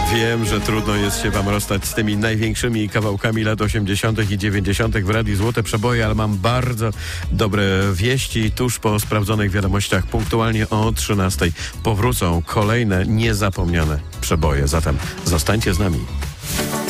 Wiem, że trudno jest się wam rozstać z tymi największymi kawałkami lat 80. i 90. w Radiu Złote Przeboje, ale mam bardzo dobre wieści. Tuż po sprawdzonych wiadomościach punktualnie o 13:00 powrócą kolejne niezapomniane przeboje. Zatem zostańcie z nami.